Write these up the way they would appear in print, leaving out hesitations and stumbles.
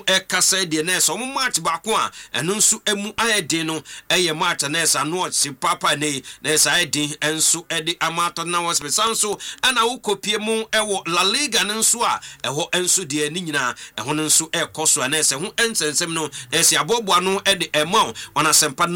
kasa de na so match baako a eno nso emu ayedin no match na esa no si papa nei na esa ayedin enso de amato na was pesanso ana wo kopie mu ewo La Liga nso a eho enso de ani nyina eho nso ekoso na esa ho ensensem no esa aboboa no de ema on asempa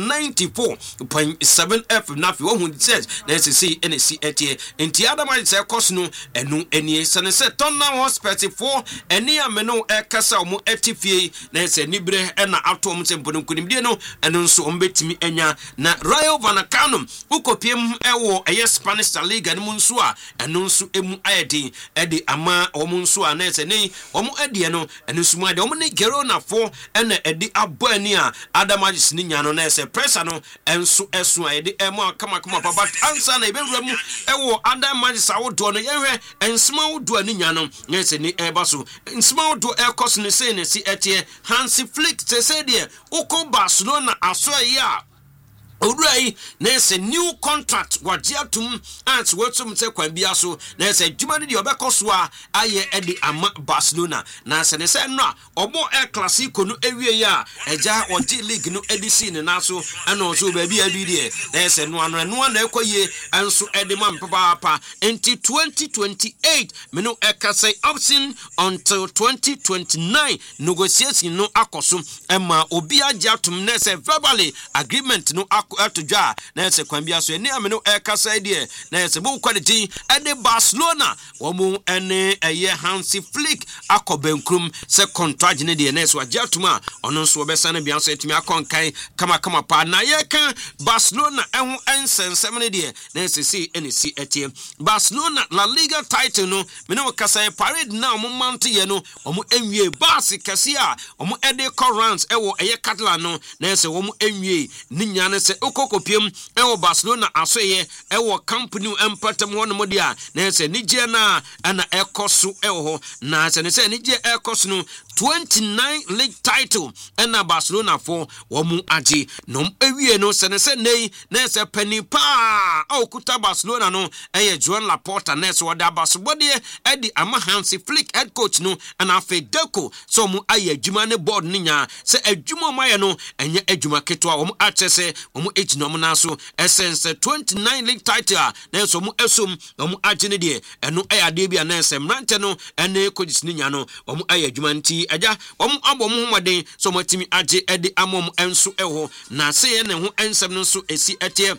94.7 F na fi wo hu says na esa si NC etie enti adama se ekoso no enu eni sene se Tottenham Hotspur for eni ameno kasa omo etifie na esa nibre na ato omo sempo nkunimdie no enu nso ombetimi enya na Rayo Vallecano ukopiem ewo Spanish La Liga ni munso a enu nso emu ayedi edi ama omo nso a na esa nei omo edie no enu nso mu ade omo ne Girona for ena edi abani a Adamagis ni nya no na esa pressure no enso esu ayedi emu kama papa ansa na ebewura mu ewo Adamagis awodo no yehwe ensema wodo ani nya no na esa ni ebaso ensema wodo ekos ne sei ne si etie Hansi Flick se de uko Barcelona aso ya Alright, there's a new contract. What you to answer what some say can be also. There's a Jumani de Obekoswa, aye Eddie Ama Barcelona. Na se ne say no, obo El Clasico no area ya, eja or G League no edisi ne naso, and also baby there. There's a no one ekoye, and so Eddie Man Papa until 2028. Meno eka say option until 2029. Negotiation no akoso. Emma Obia Jatum nese verbally agreement no atujwa na ese kwambia so eni ameno kasa idea na ese bu quality ede Barcelona womu ene eye Hansi Flick akobenkrum se contract ne de na ese wajatuma ono nso obesa na bia so etimi akonkan kama pa na ye kan Barcelona ehu ensensem ne de na ese si ene si etie Barcelona La Liga title no meno kasa parade na omo mount ye no omo enwie basi kase a omo ede corrants ewo eye Catalan no na ese omo enwie ni nya ne se okokopiem ewo Barcelona asoye ewo company empatam wono modia na ese nije na ana ekoso ewo na ese ne se nije ekoso no 29 league title ena Barcelona for womu agi no ewie no se ne se nei na ese panipa okuta Barcelona no eye Joan Laporta na ese wada Barcelona edi ama Hansi Flick head coach no ana Fedeco so mu aye adwuma ne board ninya se adwuma maye no enye adwuma keto a womu achese womu ejino mu naso essence 29 league title na so mu esom womu agene de eno ayade bia na ese mrante no ene coach ninya no womu aye adwuma nti aja womu abom homaden so matimi age edi amom enso eho na se ye ne ho ensem no so esi etie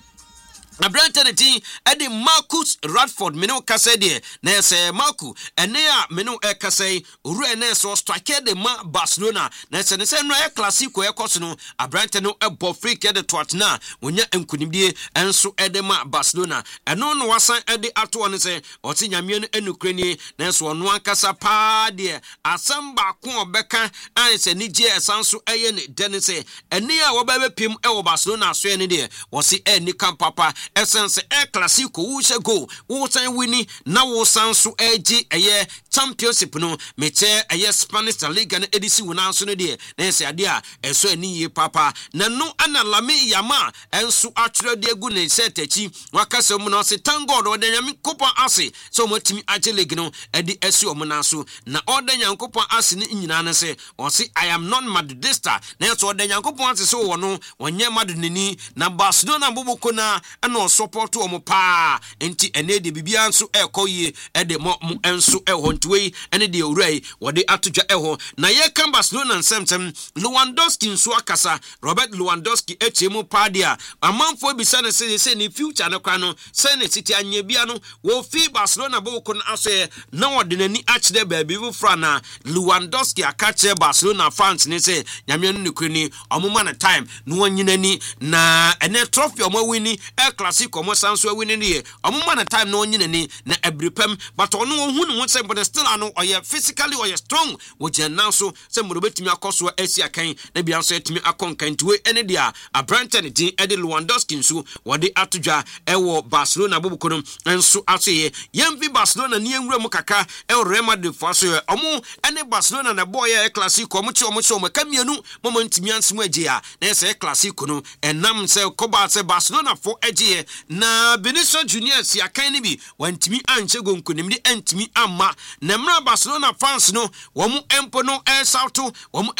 Abrantanity Eddie Marcus Radford meno kase de na se Marco ene a meno kase uru ene so strike de ma Barcelona na se no e classico e koso no Abrante no ebo free ke de Tottenham wonya enkunimdie enso ede ma Barcelona eno no wasan ede ato ne se oti nyame no enukrani na so no ankasa pa de asamba ko obeka an se nije esanso eye ne de se ene a wo ba bepim e wo Barcelona so ene de wo se eni kan papa essence El Clasico wo se go wo san wini na wo san so agi eye championship no meche eye Spanish La Liga na edisi wona so no de na ese ade a eso ani ye papa na no ana Lami Yama enso atwere de egu ne setachi wakase mu na se thank God odanyam kopon ase so motimi age league no edi esi omuna so na odanyam kopon ase ni nyina na se o se I am not Madridista na so odanyam kopon ase so wo no onye Madridini na Barcelona boboko na ana support omo pa enti ene de bibia nso ekoye ede mo enso eho ntwei ene de owrai wode atodwa eho na ye kan Barcelona nsemtem Lewandowski nso akasa Robert Lewandowski echemu pa dia amanfo bisa na se ni future na kwa no se ne city anye bia no wo fi Barcelona boko na aso na wode nani achide baabi wo fra na Lewandowski akache Barcelona fans ne se nyame no nekrani omoma na time no wanyinani na ene trophy omo wini El Clasico omo sanso wini ne omoma na time no wanyinani na ebripem but ono hu no say but still ano oye physically oye strong wo jenna so se mo betimi akoso asi akan na bia so etimi akonkan tuwe ene dia Abrante din ede Lewandowski nso wode atodwa ewo Barcelona bobukono nso asoye yemvi Barcelona ni enwura mu kaka e Real Madrid faso omo ene Barcelona na boy El Clasico omo che kamienu momentimi ansemu agia na ese Clasico no enam se koba se Barcelona fo agie na Vinicius Junior si akan ni bi wantimi anche gonkunim ni antimi amma na mra Barcelona fans no wo mu empo no el salto wo